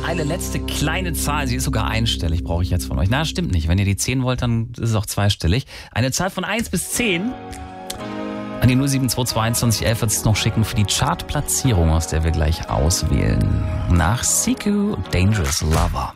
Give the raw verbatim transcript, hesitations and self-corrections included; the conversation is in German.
eine letzte kleine Zahl. Sie ist sogar einstellig, brauche ich jetzt von euch. Na, stimmt nicht. Wenn ihr die zehn wollt, dann ist es auch zweistellig. Eine Zahl von eins bis zehn. An die null sieben zwei zwei einundzwanzig elf wird es noch schicken für die Chartplatzierung, aus der wir gleich auswählen. Nach Siku, Dangerous Lover.